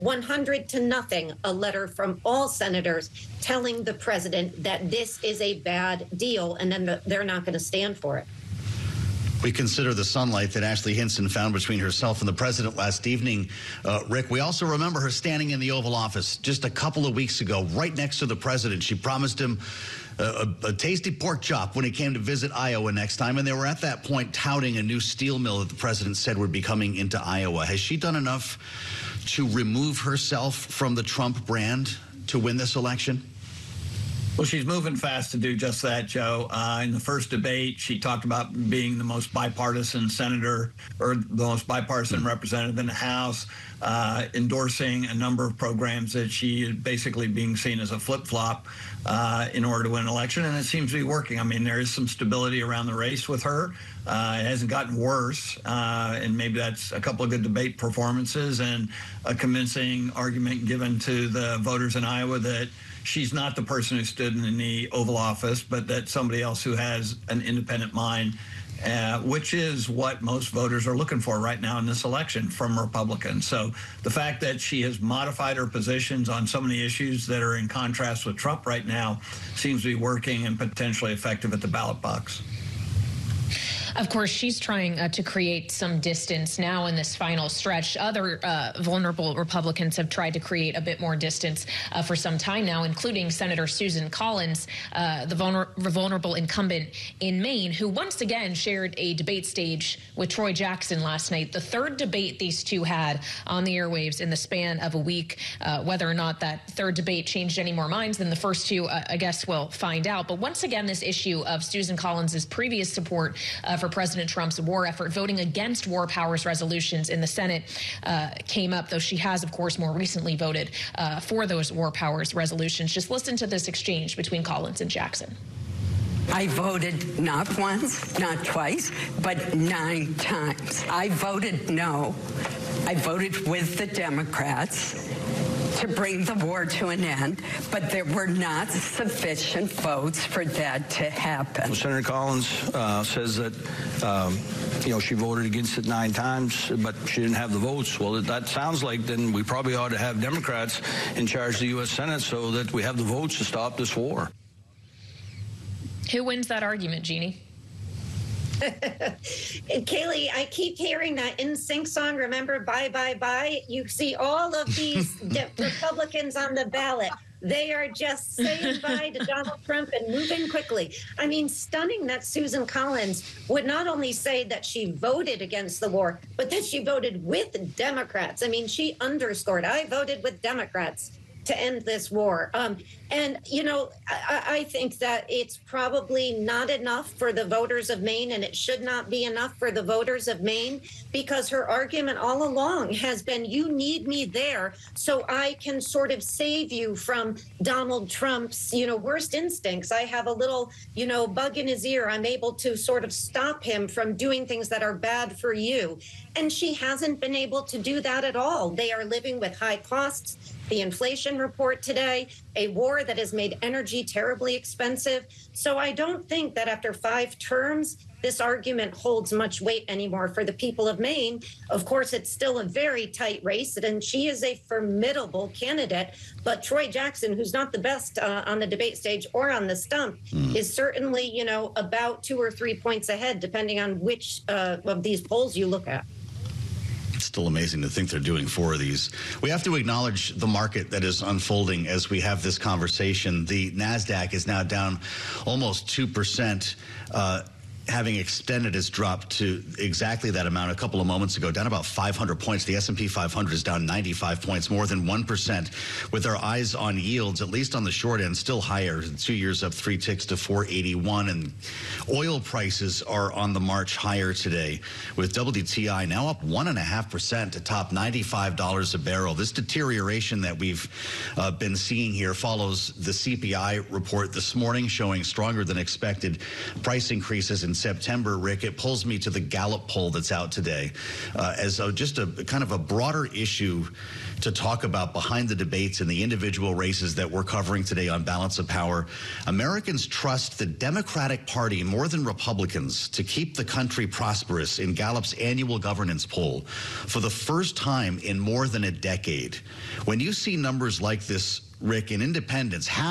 100 to nothing, a letter from all senators telling the president that this is a bad deal, and then they're not going to stand for it. We consider the sunlight that Ashley Hinson found between herself and the president last evening. Rick, we also remember her standing in the Oval Office just a couple of weeks ago, right next to the president. She promised him a tasty pork chop when he came to visit Iowa next time. And they were at that point touting a new steel mill that the president said would be coming into Iowa. Has she done enough to remove herself from the Trump brand to win this election? Well, she's moving fast to do just that, Joe. In the first debate, she talked about being the most bipartisan senator or the most bipartisan representative in the House, endorsing a number of programs that she is basically being seen as a flip-flop in order to win an election, and it seems to be working. I mean, there is some stability around the race with her. It hasn't gotten worse, and maybe that's a couple of good debate performances and a convincing argument given to the voters in Iowa that she's not the person who stood in the Oval Office, but that somebody else who has an independent mind, which is what most voters are looking for right now in this election from Republicans. So the fact that she has modified her positions on so many issues that are in contrast with Trump right now seems to be working and potentially effective at the ballot box. Of course, she's trying to create some distance now in this final stretch. Other vulnerable Republicans have tried to create a bit more distance for some time now, including Senator Susan Collins, the vulnerable incumbent in Maine, who once again shared a debate stage with Troy Jackson last night. The third debate these two had on the airwaves in the span of a week. Whether or not that third debate changed any more minds than the first two, I guess we'll find out. But once again, this issue of Susan Collins's previous support for President Trump's war effort, voting against war powers resolutions in the Senate, came up, though she has, of course, more recently voted for those war powers resolutions. Just listen to this exchange between Collins and Jackson. I voted not once, not twice, but 9 times. I voted no. I voted with the Democrats to bring the war to an end, but there were not sufficient votes for that to happen. Well, Senator Collins says that, she voted against it 9 times, but she didn't have the votes. Well, that sounds like then we probably ought to have Democrats in charge of the U.S. Senate so that we have the votes to stop this war. Who wins that argument, Jeannie? Kayleigh, I keep hearing that NSYNC song, remember, Bye, Bye, Bye? You see all of these Republicans on the ballot. They are just saying bye to Donald Trump and moving quickly. I mean, stunning that Susan Collins would not only say that she voted against the war, but that she voted with Democrats. I mean, she underscored, I voted with Democrats to end this war. I think that it's probably not enough for the voters of Maine, and it should not be enough for the voters of Maine, because her argument all along has been, you need me there so I can sort of save you from Donald Trump's, worst instincts. I have a little, bug in his ear. I'm able to sort of stop him from doing things that are bad for you. And she hasn't been able to do that at all. They are living with high costs. The inflation report today, a war that has made energy terribly expensive. So I don't think that after 5 terms, this argument holds much weight anymore for the people of Maine. Of course, it's still a very tight race, and she is a formidable candidate. But Troy Jackson, who's not the best on the debate stage or on the stump, is certainly, about 2 or 3 points ahead, depending on which of these polls you look at. It's still amazing to think they're doing 4 of these. We have to acknowledge the market that is unfolding as we have this conversation. The NASDAQ is now down almost 2%. Having extended its drop to exactly that amount a couple of moments ago, down about 500 points. The S&P 500 is down 95 points, more than 1%, with our eyes on yields, at least on the short end, still higher. 2 years up 3 ticks to 481. And oil prices are on the march higher today, with WTI now up 1.5% to top $95 a barrel. This deterioration that we've been seeing here follows the CPI report this morning, showing stronger than expected price increases in in September, Rick, it pulls me to the Gallup poll that's out today as just a kind of a broader issue to talk about behind the debates and the individual races that we're covering today on Balance of Power. Americans trust the Democratic Party more than Republicans to keep the country prosperous in Gallup's annual governance poll for the first time in more than a decade. When you see numbers like this, Rick, in independents,